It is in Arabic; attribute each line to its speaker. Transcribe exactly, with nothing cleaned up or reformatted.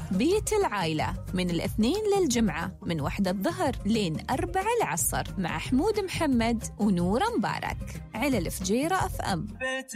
Speaker 1: بيت العائلة من الاثنين للجمعة من واحدة الظهر لين أربعة العصر مع حمود محمد ونورة مبارك على الفجيرة أف أم.